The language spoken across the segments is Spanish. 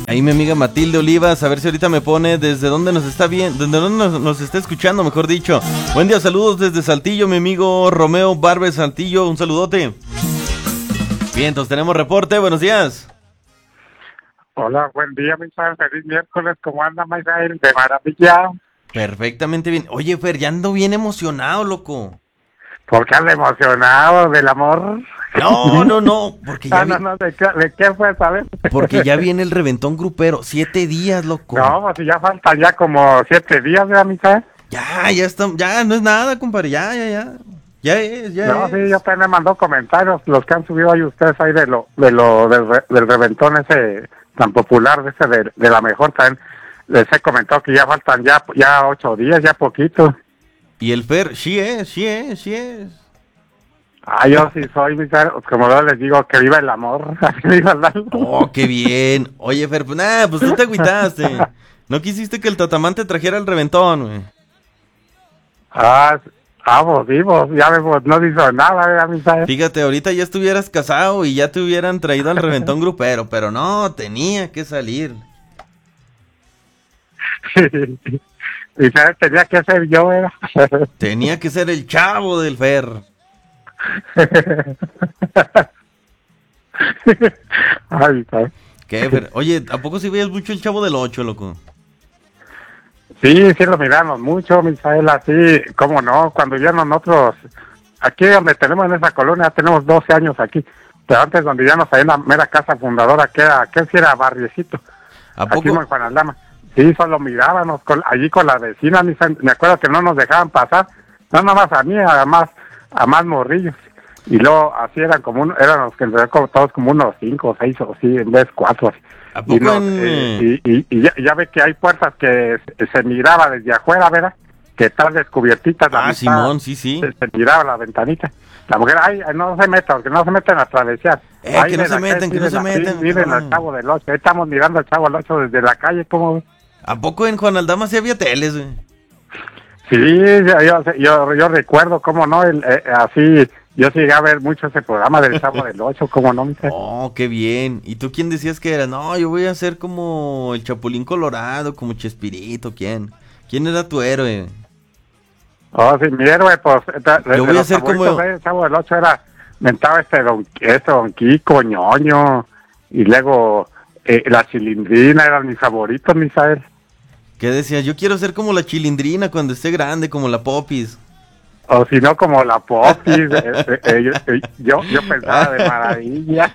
Ahí mi amiga Matilde Olivas, a ver si ahorita me pone desde dónde nos está viendo, desde dónde nos está escuchando, mejor dicho. Buen día, saludos desde Saltillo, mi amigo Romeo Barbe Saltillo, un saludote. Bien, entonces tenemos reporte, buenos días. Hola, buen día, Misael, feliz miércoles, ¿cómo anda, Misael? De maravilla. Perfectamente bien. Oye, Fer, ya ando bien emocionado, loco. ¿Por qué anda emocionado del amor? No, porque ya ¿de qué fue, sabes? Porque ya viene el reventón grupero, 7 días, loco. No, pues si ya faltan ya como 7 días, ¿verdad, Misael? Ya estamos, ya no es nada, compadre, ya es. No, sí, yo también me mandó comentarios, los que han subido ahí ustedes ahí del reventón ese tan popular, de la mejor, también les he comentado que ya faltan ya 8 días, ya poquito. Y el Fer, sí es. Yo sí soy, Misael, como yo les digo, que viva el amor, viva el amor. Oh, qué bien. Oye, Fer, pues tú te agüitaste. No quisiste que el tatamante trajera el reventón, güey. Vivos, ya vemos, no hizo nada, ¿verdad, Misael? Fíjate, ahorita ya estuvieras casado y ya te hubieran traído al reventón grupero, pero no, tenía que salir. Misael, tenía que ser yo, ¿verdad? Tenía que ser el chavo del Fer. Misael. ¿Qué, Fer? Oye, ¿a poco si veías mucho el Chavo del 8, loco? Sí, lo miramos mucho, Misael, así, cómo no, cuando ya nosotros, aquí donde tenemos en esa colonia, tenemos 12 años aquí, pero antes donde ya nos hay una mera casa fundadora, que sí era barriecito, ¿A poco? aquí en Juan Aldama. Sí, solo mirábamos allí con la vecina, Misael, me acuerdo que no nos dejaban pasar, no nada más a mí, a más morrillos. Y luego así eran los que todos como unos 5 o 6 o sí, en vez 4. ¿A poco ya ve que hay puertas que se miraba desde afuera, ¿verdad? Que están descubiertitas. Simón, sí. Se miraba la ventanita. La mujer, no se meta, porque no se meten a travesear. Que no se meten. Miren al Chavo del 8, ahí estamos mirando al Chavo del 8 desde la calle, ¿cómo? ¿A poco en Juan Aldama sí había teles, güey? Sí, yo recuerdo, cómo no, así... Yo sí llegué a ver mucho ese programa del Chavo del 8, ¿cómo no? Oh, qué bien. ¿Y tú quién decías que era? No, yo voy a ser como el Chapulín Colorado, como Chespirito, ¿quién? ¿Quién era tu héroe? Oh, sí, mi héroe, pues... Yo voy a ser como... El Chavo del 8 mentaba don Kiko, Ñoño, y luego la Chilindrina eran mis favoritos, Misael. ¿Qué decías? Yo quiero ser como la Chilindrina cuando esté grande, como la Popis. O si no, como la Popis, yo pensaba de maravilla.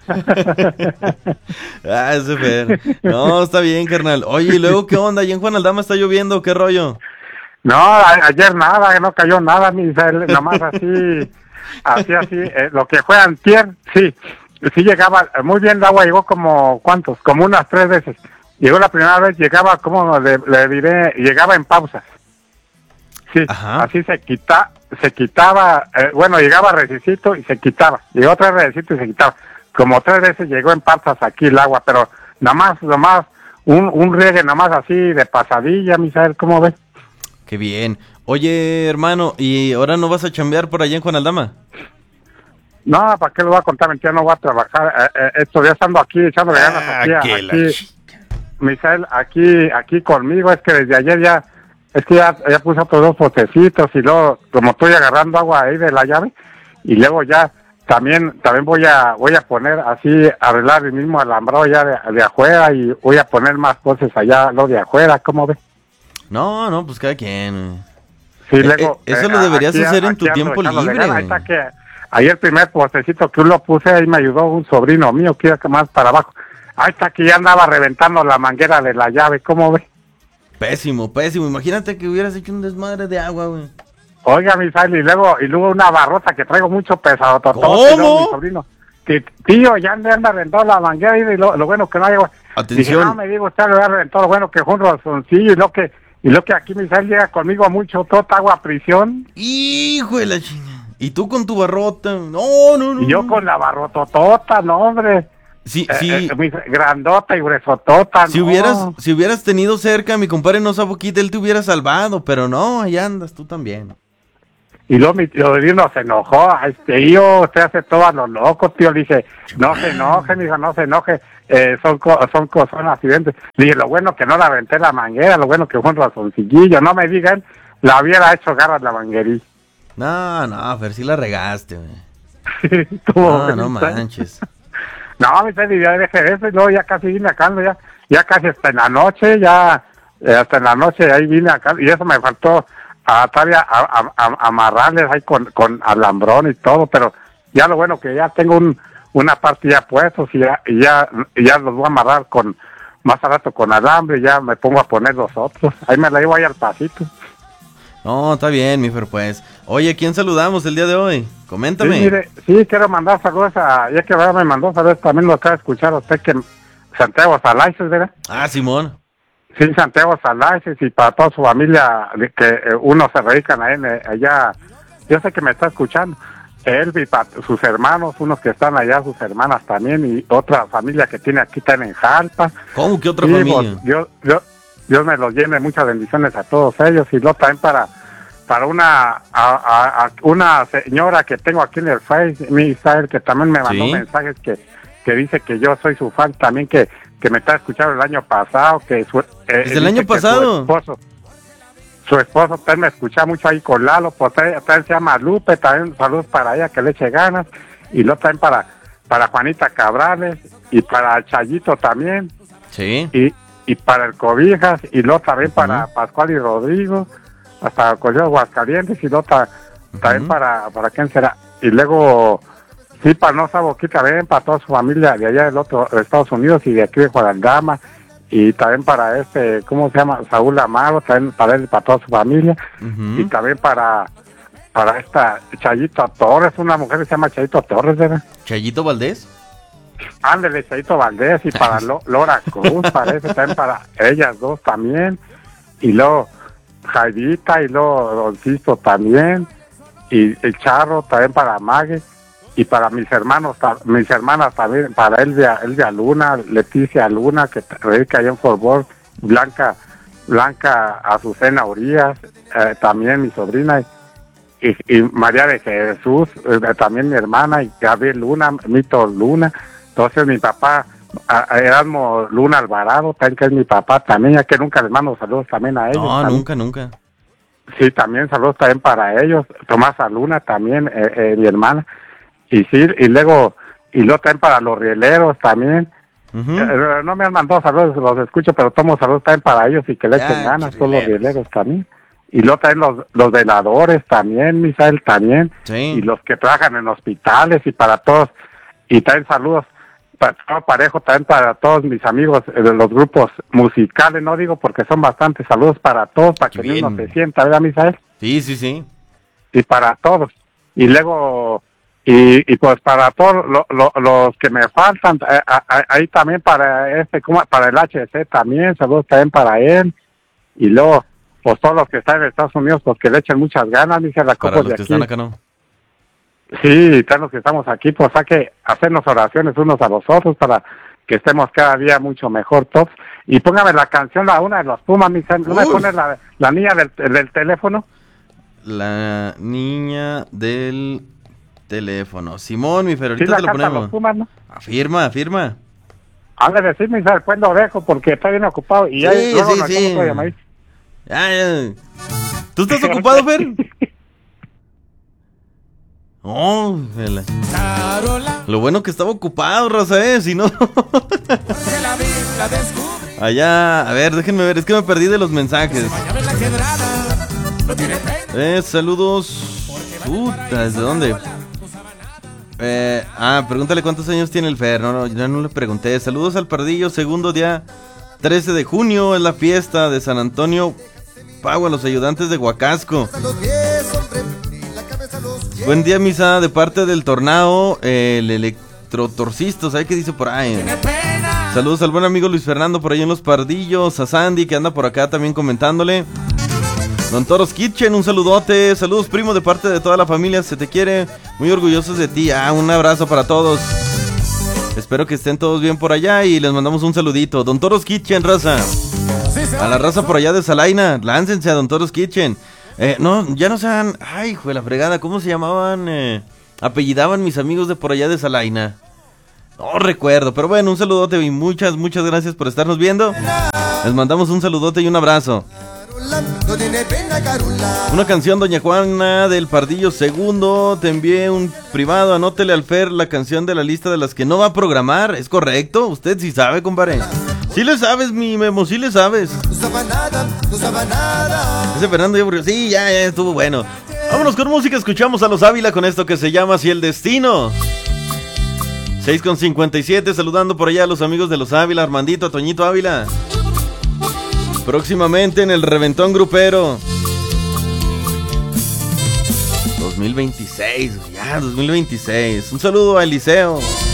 Ese Fer. No, está bien, carnal. Oye, ¿y luego qué onda? ¿Y en Juan Aldama está lloviendo? ¿Qué rollo? No, ayer nada, no cayó nada, Misael, nomás así, lo que fue antier, sí llegaba, muy bien el agua, llegó como unas 3 veces. Llegó la primera vez, llegaba, como le diré, llegaba en pausas. Sí, ajá. Así se quitaba, llegaba recicito y se quitaba, llegó 3 recicito y se quitaba, como 3 veces llegó en pausas aquí el agua, pero nada más, un riegue nada más así de pasadilla, Misael, ¿cómo ves? Qué bien. Oye, hermano, ¿y ahora no vas a chambear por allá en Juan Aldama? No, ¿para qué lo voy a contar? Mentira, no voy a trabajar, estoy ya estando aquí, echándole ganas aquí, Misael, aquí conmigo, es que desde ayer ya puse otros 2 potecitos y luego, como estoy agarrando agua ahí de la llave, y luego ya también voy a poner así, arreglar el mismo alambrado ya de afuera, y voy a poner más cosas allá, lo de afuera, ¿cómo ves? No, pues cada quien. Sí, luego, eso lo deberías hacer en tu tiempo libre. Ahí está que ahí el primer postecito que lo puse, ahí me ayudó un sobrino mío que iba más para abajo. Ahí está que ya andaba reventando la manguera de la llave, ¿cómo ves? Pésimo. Imagínate que hubieras hecho un desmadre de agua, güey. Oiga, Misael, y luego una barrota que traigo mucho pesado. ¿Cómo? Mi sobrino, que tío, ya anda reventando la manguera y lo bueno que no hay agua. Atención. Dije, no, me digo, usted lo ha reventado, lo bueno que fue un rozoncillo, y lo que aquí Misael llega conmigo a mucho, tota agua a prisión. Hijo de la chinga. ¿Y tú con tu barrota? No. Y yo con la barrototota, no, hombre. Sí. Grandota y gruesotota, si hubieras tenido cerca a mi compadre No Saboquita, él te hubiera salvado, pero no, ahí andas tú también. Y luego mi tío Divino se enojó. Ay, tío, usted hace todo a lo loco, tío. Le dije, no se enoje, mijo, no se enoje. Son accidentes. Le dije, lo bueno que no la aventé la manguera, lo bueno que fue un razoncillillo. No me digan, la hubiera hecho garras la manguerilla. No, pero sí la regaste, güey. No manches. No, mi Teddy, ya dejé eso y luego ya casi vine acá, ya casi hasta en la noche, hasta en la noche ahí vine acá y eso me faltó todavía amarrarles ahí con alambrón y todo, pero ya lo bueno que ya tengo una parte ya puestos y ya los voy a amarrar más a rato con alambre y ya me pongo a poner los otros, ahí me la llevo ahí al pasito. No, está bien, mi Fer, pues. Oye, ¿quién saludamos el día de hoy? Coméntame. Sí, mire, quiero mandar saludos ya que me mandó saludos, también lo acaba de escuchar a usted, que Santiago Salaices, ¿verdad? Ah, Simón. Sí, Santiago Salaices y para toda su familia, que unos se dedican a él, allá, yo sé que me está escuchando, él y para sus hermanos, unos que están allá, sus hermanas también, y otra familia que tiene aquí también en Jalpa. ¿Cómo que otra familia? Pues, Dios me los llene, muchas bendiciones a todos ellos, y luego también para una señora que tengo aquí en el Face, mi Isabel, que también me mandó mensajes que dice que yo soy su fan también, que me está escuchando el año pasado, que ¿desde el año pasado? Su esposo también me escucha mucho ahí con Lalo, pues también se llama Lupe, también saludos para ella, que le eche ganas, y luego también para Juanita Cabrales, y para Chayito también, sí, y para el Cobijas, y luego también para Pascual y Rodrigo, hasta Colegio Aguascalientes, y luego también para quién será, y luego sí, para no Boquita, también para toda su familia de allá de Estados Unidos y de aquí de Juarandama, y también para ¿cómo se llama? Saúl Amaro, también para él y para toda su familia, y también para esta Chayito Torres, una mujer que se llama Chayito Torres, ¿verdad? ¿Chayito Valdés? Ándale, Chayito Valdés, y para Lora Cruz, parece, también para ellas dos también, y luego Jairita, y luego Don Cisto también, y el Charro también para Mague, y para mis hermanas también, para Elvia Luna, Leticia Luna, que radica allá en Fort Worth, Blanca Azucena Urias, también mi sobrina, y María de Jesús, también mi hermana, y Gabriel Luna, Mito Luna, entonces mi papá, Erasmo Luna Alvarado, también que es mi papá también, ya que nunca les mando saludos también a ellos. No, también. nunca. Sí, también saludos también para ellos, Tomás Luna también, mi hermana. Y sí, y luego también para los rieleros también. No me han mandado saludos, los escucho, pero tomo saludos también para ellos y que le echen ganas, son los rieleros también. Y luego también los veladores también, Misael también. Sí. Y los que trabajan en hospitales y para todos. Y también saludos para todo parejo, también para todos mis amigos de los grupos musicales, no digo porque son bastantes, saludos para todos, para que uno se sienta, ¿verdad, Misael? Sí. Y para todos. Y luego... Y pues para todos los que me faltan, ahí también para para el HC también, saludos también para él, y luego pues todos los que están en Estados Unidos, pues que le echen muchas ganas, dije la para copa los de que aquí. están acá, ¿no? Sí, todos los que estamos aquí, pues hay que hacernos oraciones unos a los otros para que estemos cada día mucho mejor todos. Y póngame la canción, una de los Pumas, ¿no me pones la niña del teléfono? La niña del teléfono. Simón, mi Fer, ahorita ¿Sí te lo ponemos. Los Pumas, ¿no? Afirma. Han de decirme, pues lo dejo porque está bien ocupado y ya luego sí. Ya. ¿Tú estás ocupado, Fer? Oh, lo bueno que estaba ocupado, Rosa, si no. Allá, a ver, déjenme ver, es que me perdí de los mensajes. Saludos. ¿Desde dónde? Pregúntale cuántos años tiene el Fer. No, ya no le pregunté. Saludos al Pardillo, segundo día 13 de junio es la fiesta de San Antonio Pagua, los ayudantes de Huacasco. Buen día, misa, de parte del Tornado, el electrotorcisto, ¿sabe qué dice por ahí? Saludos al buen amigo Luis Fernando por ahí en los Pardillos, a Sandy que anda por acá también comentándole. Don Toros Kitchen, un saludote. Saludos, primo, de parte de toda la familia. Se te quiere. Muy orgullosos de ti. Un abrazo para todos. Espero que estén todos bien por allá y les mandamos un saludito. Don Toros Kitchen, raza. A la raza por allá de Salaina. Láncense a Don Toros Kitchen. No, ya no sean... Ay, hijo de la fregada, ¿cómo se llamaban? Apellidaban mis amigos de por allá de Salaina. No recuerdo, pero bueno, un saludote y muchas gracias por estarnos viendo. Les mandamos un saludote y un abrazo. Una canción, doña Juana del Pardillo Segundo. Te envié un privado, anótele al Fer la canción de la lista de las que no va a programar. ¿Es correcto? Usted sí sabe, compadre. Sí le sabes, mi Memo, sí le sabes. Ese Fernando ya aburrió. Sí, ya estuvo bueno. Vámonos con música, escuchamos a los Ávila con esto que se llama Así el Destino. 6:57, saludando por allá a los amigos de los Ávila, Armandito, a Toñito Ávila. Próximamente en el Reventón Grupero 2026, ya 2026. Un saludo a Eliseo.